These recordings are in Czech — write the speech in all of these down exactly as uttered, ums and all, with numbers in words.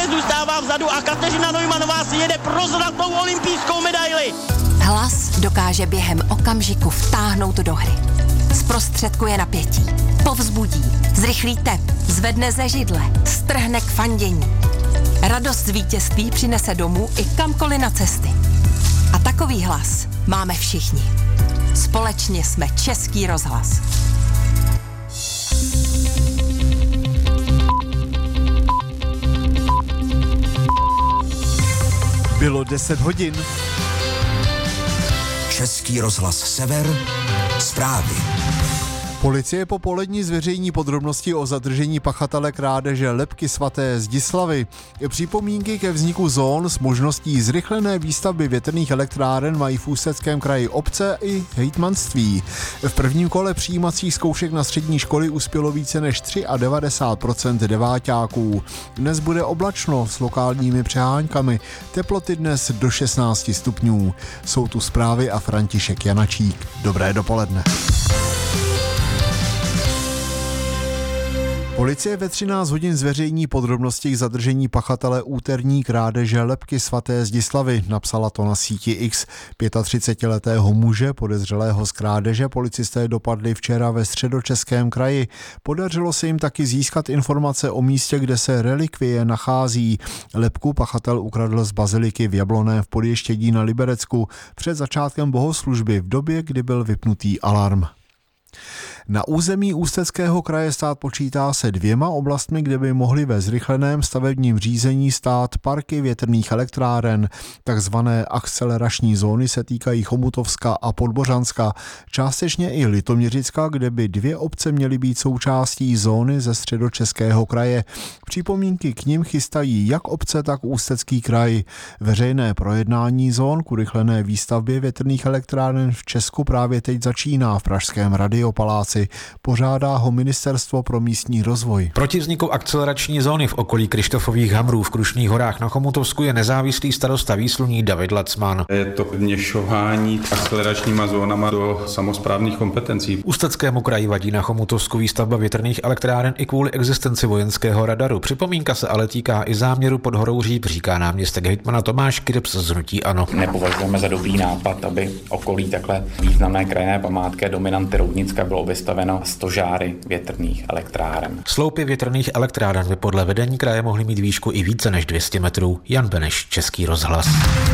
také zůstává vzadu a Kateřina Neumannová si jede pro zlatou olympijskou medaili. Hlas dokáže během okamžiku vtáhnout do hry. Zprostředkuje napětí, povzbudí, zrychlí tep, zvedne ze židle, strhne k fandění. Radost z vítězství přinese domů i kamkoliv na cesty. A takový hlas máme všichni. Společně jsme Český rozhlas. Bylo deset hodin. Český rozhlas Sever, zprávy. Policie po polední zveřejní podrobnosti o zadržení pachatele krádeže lebky svaté Zdislavy. Připomínky ke vzniku zón s možností zrychlené výstavby větrných elektráren mají v Ústeckém kraji obce i hejtmanství. V prvním kole přijímacích zkoušek na střední školy uspělo více než devadesát tři procent deváťáků. Dnes bude oblačno s lokálními přeháňkami, teploty dnes do šestnáct stupňů. Jsou tu zprávy a František Janačík. Dobré dopoledne. Policie ve třináct hodin zveřejní podrobnosti k zadržení pachatele úterní krádeže lebky svaté Zdislavy. Napsala to na síti X. třicetiletého muže podezřelého z krádeže policisté dopadli včera ve Středočeském kraji. Podařilo se jim taky získat informace o místě, kde se relikvie nachází. Lebku pachatel ukradl z baziliky v Jablonné v Podještědí na Liberecku před začátkem bohoslužby v době, kdy byl vypnutý alarm. Na území Ústeckého kraje stát počítá se dvěma oblastmi, kde by mohly ve zrychleném stavebním řízení stát parky větrných elektráren. Takzvané akcelerační zóny se týkají Chomutovska a Podbořanska, částečně i Litoměřicka, kde by dvě obce měly být součástí zóny ze Středočeského kraje. Připomínky k nim chystají jak obce, tak Ústecký kraj. Veřejné projednání zón k urychlené výstavbě větrných elektráren v Česku právě teď začíná v pražském Radiopaláci. Pořádá ho Ministerstvo pro místní rozvoj. Proti vzniku akcelerační zóny v okolí Krištofových Hamrů v Krušných horách na Chomutovsku je nezávislý starosta Výsluní David Lacman. Je to vměšování akceleračníma zónama do samosprávných kompetencí. Ústeckému kraji vadí na Chomutovsku výstavba větrných elektráren i kvůli existenci vojenského radaru. Připomínka se ale týká i záměru pod horou Říp, říká náměstek hejtmana Tomáš Kirps z hnutí ANO. Nepovažujeme za dobrý nápad, aby okolí takhle významné krajinné památky Dominanty Roudnicka bylo vystaveno stožáry větrných elektráren. Sloupy větrných elektráren by podle vedení kraje mohly mít výšku i více než dvě stě metrů. Jan Beneš, Český rozhlas.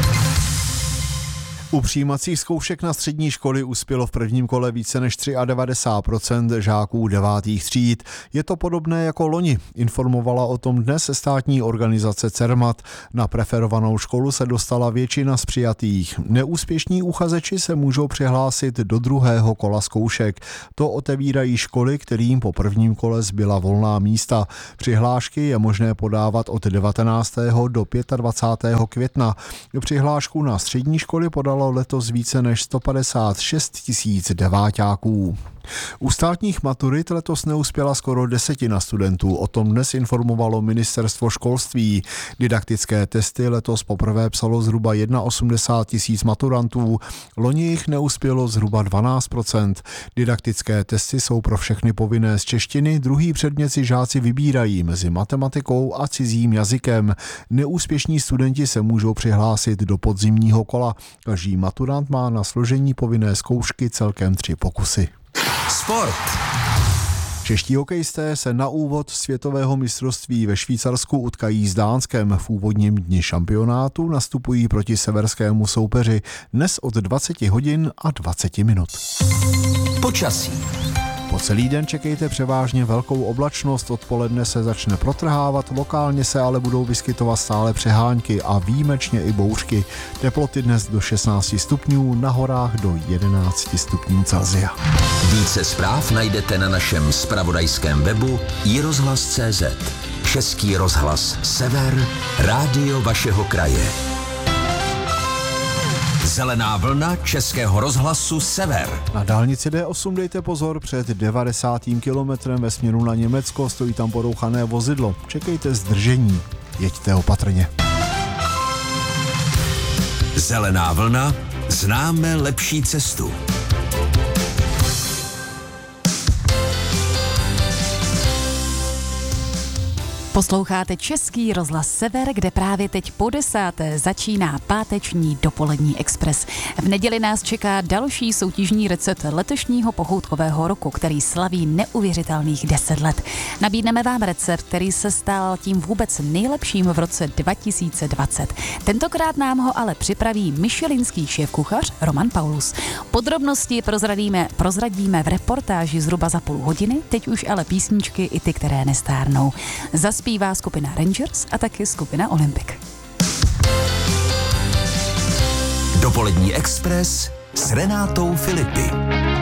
U přijímacích zkoušek na střední školy uspělo v prvním kole více než devadesát tři procent žáků devátých tříd. Je to podobné jako loni, informovala o tom dnes státní organizace Cermat. Na preferovanou školu se dostala většina z přijatých. Neúspěšní uchazeči se můžou přihlásit do druhého kola zkoušek. To otevírají školy, kterým po prvním kole zbyla volná místa. Přihlášky je možné podávat od devatenáctého do dvacátého pátého května. Přihlášku na střední školy podala letos více než sto padesát šest tisíc deváťáků. U státních maturit letos neuspěla skoro desetina studentů, o tom dnes informovalo Ministerstvo školství. Didaktické testy letos poprvé psalo zhruba osmdesát jedna tisíc maturantů, loni jich neuspělo zhruba dvanáct procent. Didaktické testy jsou pro všechny povinné z češtiny, druhý předmět si žáci vybírají mezi matematikou a cizím jazykem. Neúspěšní studenti se můžou přihlásit do podzimního kola. Každý maturant má na složení povinné zkoušky celkem tři pokusy. Sport. Čeští hokejisté se na úvod světového mistrovství ve Švýcarsku utkají s Dánskem. V úvodním dni šampionátu nastupují proti severskému soupeři dnes od dvacet hodin a dvacet minut. Počasí. Po celý den čekejte převážně velkou oblačnost, odpoledne se začne protrhávat, lokálně se ale budou vyskytovat stále přehánky a výjimečně i bouřky. Teploty dnes do šestnáct stupňů, na horách do jedenáct stupňů Celsia. Více zpráv najdete na našem zpravodajském webu i rozhlas tečka cé zet. Český rozhlas Sever, rádio vašeho kraje. Zelená vlna Českého rozhlasu Sever. Na dálnici D osm dejte pozor, před devadesátým kilometrem ve směru na Německo stojí tam porouchané vozidlo. Čekejte zdržení, jeďte opatrně. Zelená vlna, známe lepší cestu. Posloucháte Český rozhlas Sever, kde právě teď po desáté začíná páteční dopolední expres. V neděli nás čeká další soutěžní recept letošního pochoutkového roku, který slaví neuvěřitelných deset let. Nabídneme vám recept, který se stal tím vůbec nejlepším v roce dva tisíce dvacet. Tentokrát nám ho ale připraví michelinský šéfkuchař Roman Paulus. Podrobnosti prozradíme, prozradíme v reportáži zhruba za půl hodiny, teď už ale písničky i ty, které nestárnou. Zaspívá skupina Rangers a taky skupina Olympic. Dopolední expres s Renátou Filipy.